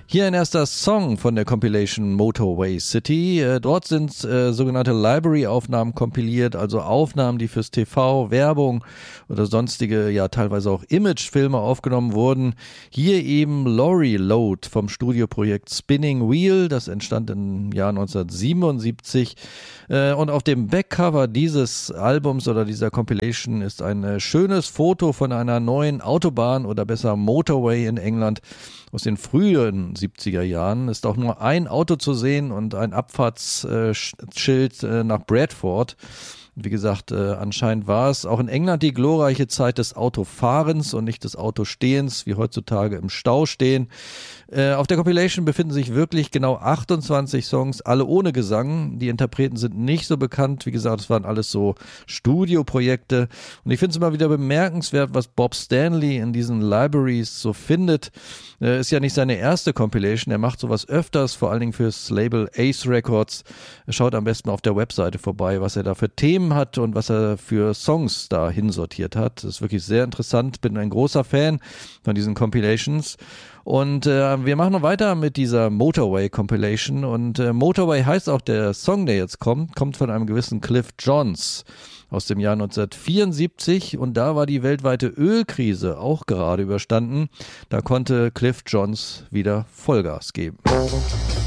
Hier ein erster Song von der Compilation Motorway City. Dort sind sogenannte Library-Aufnahmen kompiliert, also Aufnahmen, die fürs TV, Werbung oder sonstige, ja teilweise auch Imagefilme aufgenommen wurden. Hier eben Lorry Load vom Studioprojekt Spinning Wheel, das entstand im Jahr 1977. Und auf dem Backcover dieses Albums oder dieser Compilation ist ein schönes Foto von einer neuen Autobahn oder besser Motorway in England aus den frühen 70er Jahren. Ist auch nur ein Auto zu sehen und ein Abfahrtsschild nach Bradford. Wie gesagt, anscheinend war es auch in England die glorreiche Zeit des Autofahrens und nicht des Autostehens, wie heutzutage im Stau stehen. Auf der Compilation befinden sich wirklich genau 28 Songs, alle ohne Gesang. Die Interpreten sind nicht so bekannt. Wie gesagt, es waren alles so Studioprojekte. Und ich finde es immer wieder bemerkenswert, was Bob Stanley in diesen Libraries so findet. Ist ja nicht seine erste Compilation. Er macht sowas öfters, vor allen Dingen fürs Label Ace Records. Schaut am besten auf der Webseite vorbei, was er da für Themen hat und was er für Songs da hinsortiert hat. Das ist wirklich sehr interessant. Bin ein großer Fan von diesen Compilations. Und wir machen noch weiter mit dieser Motorway Compilation. Und Motorway heißt auch der Song, der jetzt kommt von einem gewissen Cliff Johns aus dem Jahr 1974. Und da war die weltweite Ölkrise auch gerade überstanden. Da konnte Cliff Johns wieder Vollgas geben.